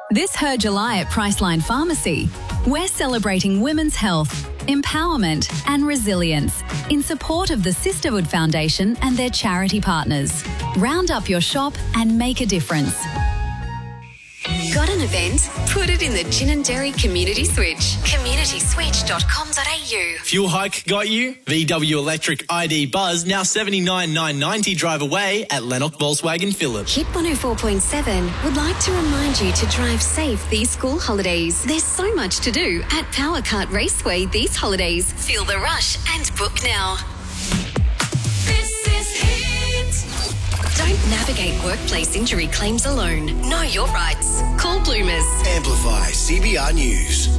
This Her July at Priceline Pharmacy, we're celebrating women's health, empowerment and resilience in support of the Sisterhood Foundation and their charity partners. Round up your shop and make a difference. Got an event? Put it in the Gin & Dairy Community Switch. communityswitch.com.au. Fuel hike got you? VW Electric ID Buzz now $79,990 drive away at Lennox Volkswagen Phillip. Hit 104.7 would like to remind you to drive safe these school holidays. There's so much to do at Power Kart Raceway these holidays. Feel the rush and book now. This is Hit. Don't navigate workplace injury claims alone. Know your rights. Call Bloomers. Amplify CBR News.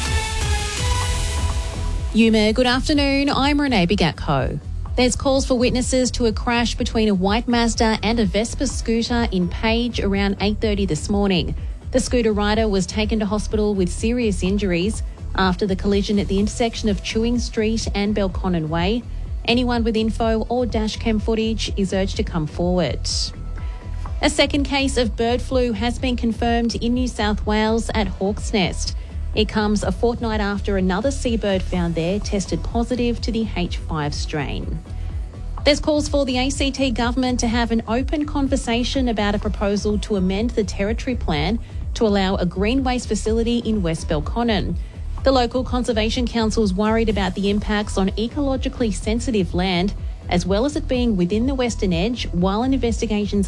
Yuma, good afternoon. I'm Renee Bigatko. There's calls for witnesses to a crash between a white Mazda and a Vespa scooter in Page around 8:30 this morning. The scooter rider was taken to hospital with serious injuries after the collision at the intersection of Chewing Street and Belconnen Way. Anyone with info or dashcam footage is urged to come forward. A second case of bird flu has been confirmed in New South Wales at Hawk's Nest. It comes a fortnight after another seabird found there tested positive to the H5 strain. There's calls for the ACT government to have an open conversation about a proposal to amend the territory plan to allow a green waste facility in West Belconnen. The local Conservation Council is worried about the impacts on ecologically sensitive land, as well as it being within the Western Edge, while an investigation's